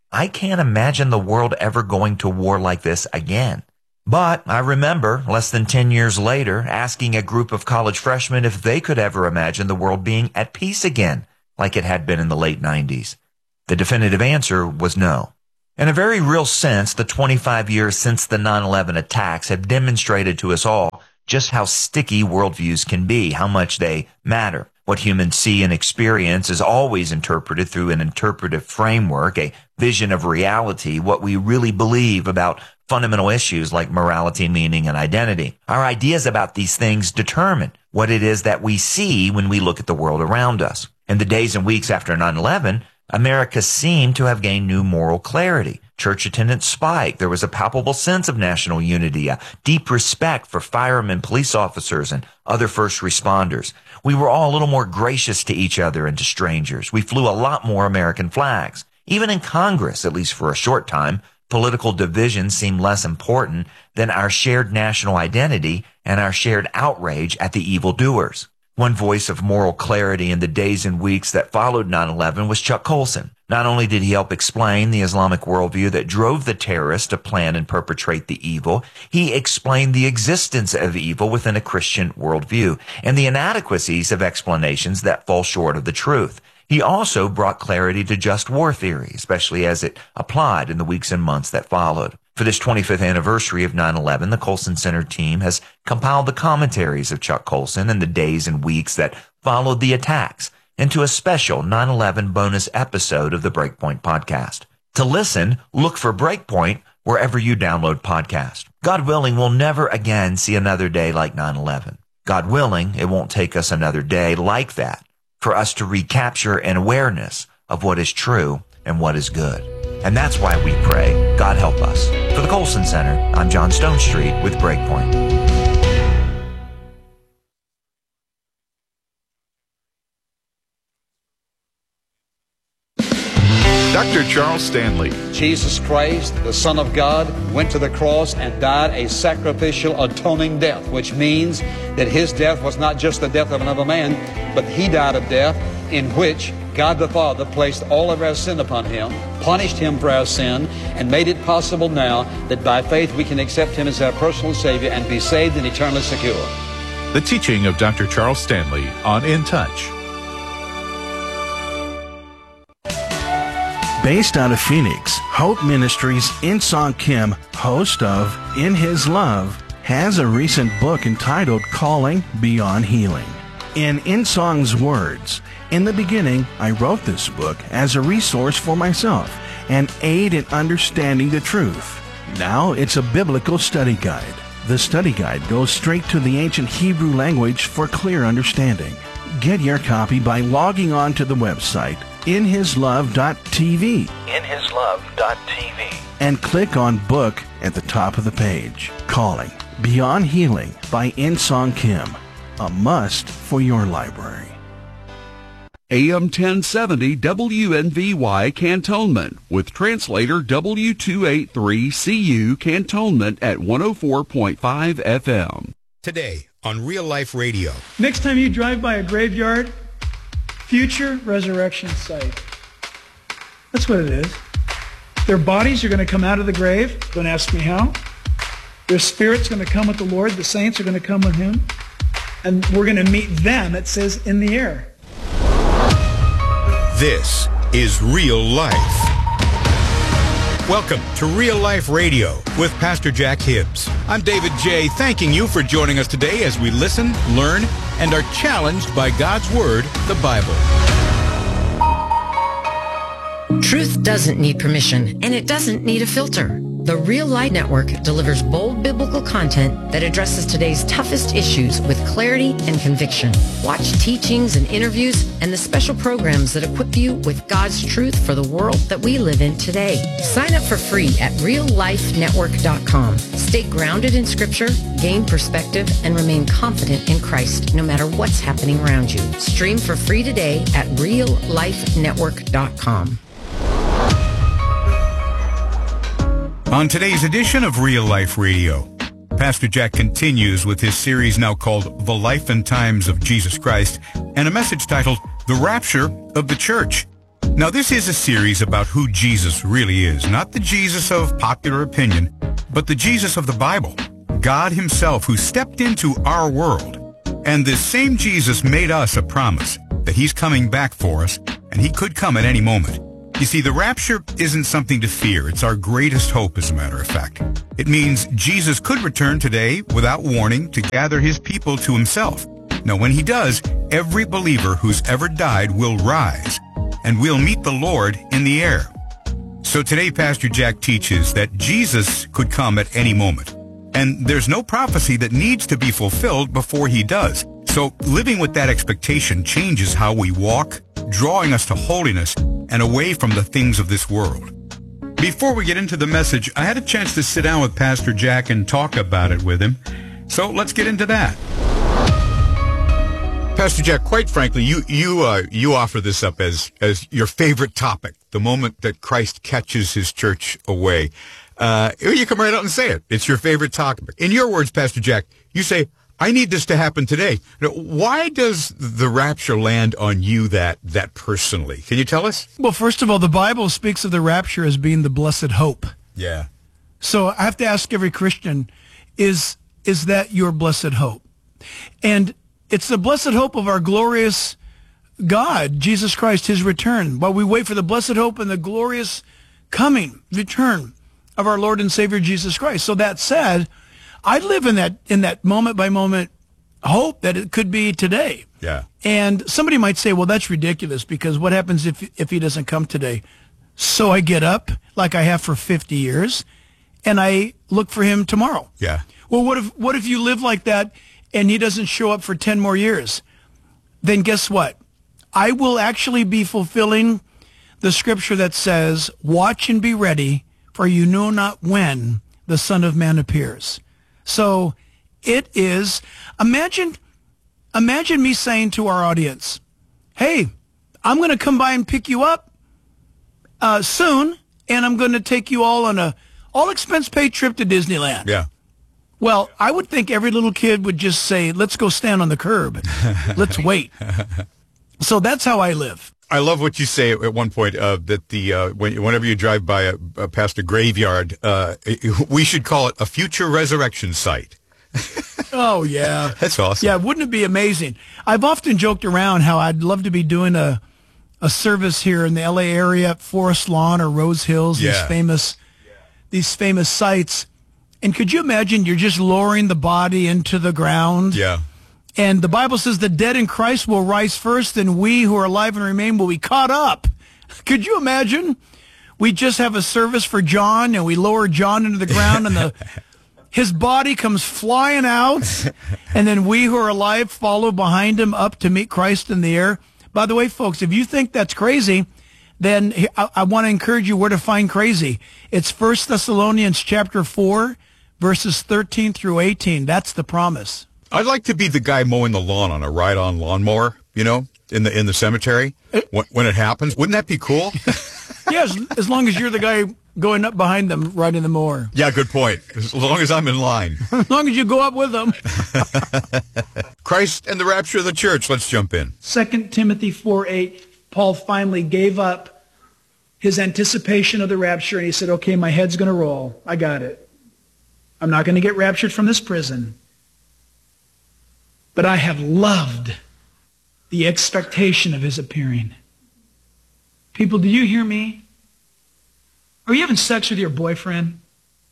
Speaker 17: I can't imagine the world ever going to war like this again. But I remember, less than ten years later, asking a group of college freshmen if they could ever imagine the world being at peace again, like it had been in the late nineties. The definitive answer was no. In a very real sense, the twenty-five years since the nine eleven attacks have demonstrated to us all just how sticky worldviews can be, how much they matter. What humans see and experience is always interpreted through an interpretive framework, a vision of reality, what we really believe about fundamental issues like morality, meaning, and identity. Our ideas about these things determine what it is that we see when we look at the world around us. In the days and weeks after nine eleven, America seemed to have gained new moral clarity. Church attendance spiked. There was a palpable sense of national unity, a deep respect for firemen, police officers, and other first responders. We were all a little more gracious to each other and to strangers. We flew a lot more American flags. Even in Congress, at least for a short time, political division seemed less important than our shared national identity and our shared outrage at the evildoers. One voice of moral clarity in the days and weeks that followed nine eleven was Chuck Colson. Not only did he help explain the Islamic worldview that drove the terrorists to plan and perpetrate the evil, he explained the existence of evil within a Christian worldview and the inadequacies of explanations that fall short of the truth. He also brought clarity to just war theory, especially as it applied in the weeks and months that followed. For this twenty-fifth anniversary of nine eleven, the Colson Center team has compiled the commentaries of Chuck Colson and the days and weeks that followed the attacks into a special nine eleven bonus episode of the Breakpoint podcast. To listen, look for Breakpoint wherever you download podcasts. God willing, we'll never again see another day like nine eleven. God willing, it won't take us another day like that for us to recapture an awareness of what is true and what is good. And that's why we pray, God help us. For the Colson Center, I'm John Stonestreet with Breakpoint.
Speaker 18: Doctor Charles Stanley.
Speaker 19: Jesus Christ, the Son of God, went to the cross and died a sacrificial atoning death, which means that his death was not just the death of another man, but he died a death in which God the Father placed all of our sin upon him, punished him for our sin, and made it possible now that by faith we can accept him as our personal Savior and be saved and eternally secure.
Speaker 18: The teaching of Doctor Charles Stanley on In Touch.
Speaker 20: Based out of Phoenix, Hope Ministries In Song Kim, host of In His Love, has a recent book entitled Calling Beyond Healing. In In Song's words, in the beginning, I wrote this book as a resource for myself and aid in understanding the truth. Now it's a biblical study guide. The study guide goes straight to the ancient Hebrew language for clear understanding. Get your copy by logging on to the website in his love dot t v in his love dot t v and click on Book at the top of the page. Calling Beyond Healing by In Song Kim, a must for your library.
Speaker 12: A M ten seventy W N V Y Cantonment with translator W two eighty-three C U Cantonment at one oh four point five F M.
Speaker 21: Today on Real Life Radio.
Speaker 22: Next time you drive by a graveyard, future resurrection site. That's what it is. Their bodies are going to come out of the grave. Don't ask me how. Their spirit's going to come with the Lord. The saints are going to come with him. And we're going to meet them, it says, in the air.
Speaker 21: This is Real Life. Welcome to Real Life Radio with Pastor Jack Hibbs. I'm David J., thanking you for joining us today as we listen, learn, and are challenged by God's Word, the Bible.
Speaker 23: Truth doesn't need permission, and it doesn't need a filter. The Real Life Network delivers bold biblical content that addresses today's toughest issues with clarity and conviction. Watch teachings and interviews and the special programs that equip you with God's truth for the world that we live in today. Sign up for free at real life network dot com. Stay grounded in Scripture, gain perspective, and remain confident in Christ no matter what's happening around you. Stream for free today at real life network dot com.
Speaker 21: On today's edition of Real Life Radio, Pastor Jack continues with his series now called The Life and Times of Jesus Christ and a message titled The Rapture of the Church. Now, this is a series about who Jesus really is. Not the Jesus of popular opinion, but the Jesus of the Bible. God himself who stepped into our world. And this same Jesus made us a promise that he's coming back for us, and he could come at any moment. You see, the rapture isn't something to fear. It's our greatest hope, as a matter of fact. It means Jesus could return today without warning to gather his people to himself. Now, when he does, every believer who's ever died will rise, and we'll meet the Lord in the air. So today, Pastor Jack teaches that Jesus could come at any moment. And there's no prophecy that needs to be fulfilled before he does. So living with that expectation changes how we walk, drawing us to holiness and away from the things of this world. Before we get into the message, I had a chance to sit down with Pastor Jack and talk about it with him. So let's get into that. Pastor Jack, quite frankly, you you uh, you offer this up as as your favorite topic, the moment that Christ catches his church away. Uh, you come right out and say it. It's your favorite topic. In your words, Pastor Jack, you say, I need this to happen today. Now, why does the rapture land on you that that personally? Can you tell us?
Speaker 22: Well, first of all, the Bible speaks of the rapture as being the blessed hope.
Speaker 21: Yeah.
Speaker 22: So I have to ask every Christian, is is that your blessed hope? And it's the blessed hope of our glorious God, Jesus Christ, his return. While we wait for the blessed hope and the glorious coming, return of our Lord and Savior Jesus Christ. So that said, I live in that in that moment by moment hope that it could be today.
Speaker 21: Yeah.
Speaker 22: And somebody might say, well, that's ridiculous, because what happens if if he doesn't come today? So I get up like I have for fifty years and I look for him tomorrow.
Speaker 21: Yeah.
Speaker 22: Well, what if what if you live like that and he doesn't show up for ten more years? Then guess what? I will actually be fulfilling the scripture that says, watch and be ready, for you know not when the Son of Man appears. So it is, imagine, imagine me saying to our audience, hey, I'm going to come by and pick you up uh, soon, and I'm going to take you all on a all expense paid trip to Disneyland.
Speaker 21: Yeah.
Speaker 22: Well, I would think every little kid would just say, let's go stand on the curb. Let's wait. So that's how I live.
Speaker 21: I love what you say at one point, uh, that the uh, when, whenever you drive by a, a past a graveyard, uh, we should call it a future resurrection site.
Speaker 22: Oh, yeah.
Speaker 21: That's awesome.
Speaker 22: Yeah, wouldn't it be amazing? I've often joked around how I'd love to be doing a a service here in the L A area at Forest Lawn or Rose Hills,
Speaker 21: Yeah.
Speaker 22: these famous these famous sites. And could you imagine you're just lowering the body into the ground?
Speaker 21: Yeah.
Speaker 22: And the Bible says the dead in Christ will rise first, and we who are alive and remain will be caught up. Could you imagine? We just have a service for John, and we lower John into the ground, and the his body comes flying out, and then we who are alive follow behind him up to meet Christ in the air. By the way, folks, if you think that's crazy, then I, I want to encourage you where to find crazy. It's First Thessalonians chapter four, verses thirteen through eighteen. That's the promise.
Speaker 21: I'd like to be the guy mowing the lawn on a ride-on lawnmower, you know, in the in the cemetery when, when it happens. Wouldn't that be cool?
Speaker 22: Yeah, as, as long as you're the guy going up behind them riding the mower.
Speaker 21: Yeah, good point. As long as I'm in line.
Speaker 22: As long as you go up with them.
Speaker 21: Christ and the rapture of the church. Let's jump in.
Speaker 22: Second Timothy four eight, Paul finally gave up his anticipation of the rapture, and he said, okay, my head's going to roll. I got it. I'm not going to get raptured from this prison. But I have loved the expectation of his appearing. People, do you hear me? Are you having sex with your boyfriend?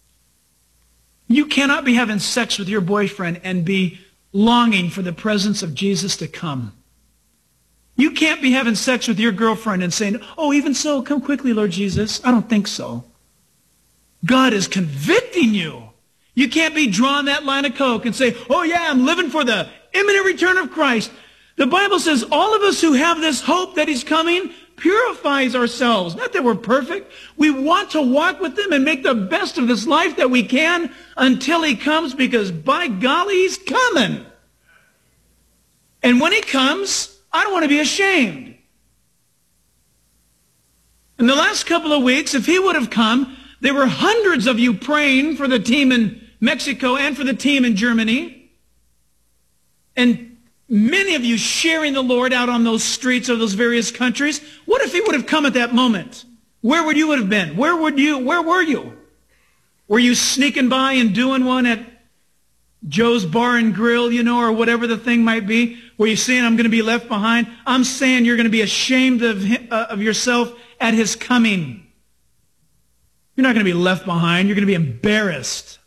Speaker 22: You cannot be having sex with your boyfriend and be longing for the presence of Jesus to come. You can't be having sex with your girlfriend and saying, oh, even so, come quickly, Lord Jesus. I don't think so. God is convicting you. You can't be drawing that line of coke and say, oh, yeah, I'm living for the imminent return of Christ. The Bible says all of us who have this hope that he's coming purifies ourselves. Not that we're perfect. We want to walk with him and make the best of this life that we can until he comes, because by golly, he's coming. And when he comes, I don't want to be ashamed. In the last couple of weeks, if he would have come, there were hundreds of you praying for the team in Mexico and for the team in Germany. And Many of you sharing the Lord out on those streets of those various countries. What if he would have come at that moment? Where would you have been? Where would you, where were you? Were you sneaking by and doing one at Joe's Bar and Grill, you know, or whatever the thing might be? Were you saying, I'm going to be left behind? I'm saying you're going to be ashamed of, him, uh, of yourself at his coming. You're not going to be left behind. You're going to be embarrassed.